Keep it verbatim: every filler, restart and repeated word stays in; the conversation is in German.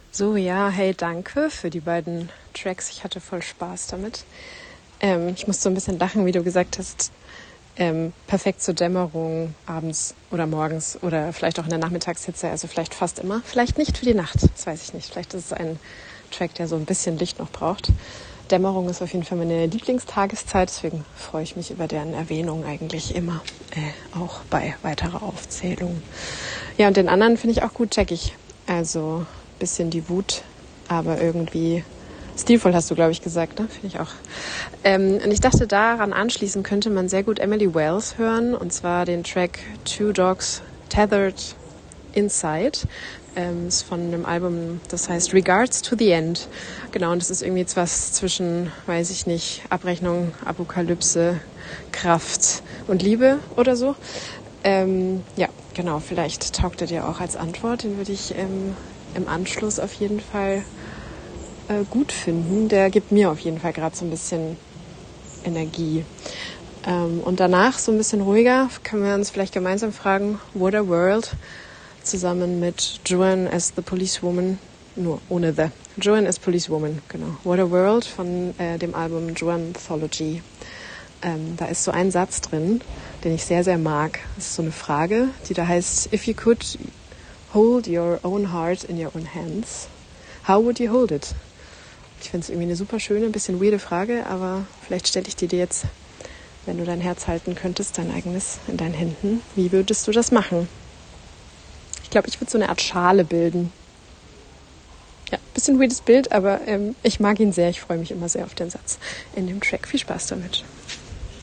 So, ja, hey, danke für die beiden Tracks. Ich hatte voll Spaß damit. Ähm, ich musste so ein bisschen lachen, wie du gesagt hast. Ähm, perfekt zur Dämmerung, abends oder morgens oder vielleicht auch in der Nachmittagshitze, also vielleicht fast immer. Vielleicht nicht für die Nacht, das weiß ich nicht. Vielleicht ist es ein Track, der so ein bisschen Licht noch braucht. Dämmerung ist auf jeden Fall meine Lieblingstageszeit, deswegen freue ich mich über deren Erwähnung eigentlich immer, äh, auch bei weiterer Aufzählung. Ja, und den anderen finde ich auch gut, check ich. Also ein bisschen die Wut, aber irgendwie stilvoll, hast du, glaube ich, gesagt, ne? Finde ich auch. Ähm, und ich dachte, daran anschließend könnte man sehr gut Emily Wells hören, und zwar den Track Two Dogs Tethered Inside. Ähm, ist von einem Album, das heißt Regards to the End. Genau, und das ist irgendwie jetzt was zwischen, weiß ich nicht, Abrechnung, Apokalypse, Kraft und Liebe oder so. Ähm, ja, genau, vielleicht taugt er dir auch als Antwort. Den würde ich ähm, im Anschluss auf jeden Fall äh, gut finden. Der gibt mir auf jeden Fall gerade so ein bisschen Energie. Ähm, und danach, so ein bisschen ruhiger, können wir uns vielleicht gemeinsam fragen, What a World, zusammen mit Joanne as the Policewoman, nur ohne the. Joanne as Policewoman, genau. What a World von äh, dem Album Joanthology. Ähm, da ist so ein Satz drin, den ich sehr, sehr mag. Das ist so eine Frage, die da heißt, If you could hold your own heart in your own hands, how would you hold it? Ich finde es irgendwie eine super schöne, ein bisschen weirde Frage, aber vielleicht stelle ich die dir jetzt, wenn du dein Herz halten könntest, dein eigenes in deinen Händen. Wie würdest du das machen? Ich glaube, ich würde so eine Art Schale bilden. Ja, ein bisschen weirdes Bild, aber ähm, ich mag ihn sehr. Ich freue mich immer sehr auf den Satz in dem Track. Viel Spaß damit.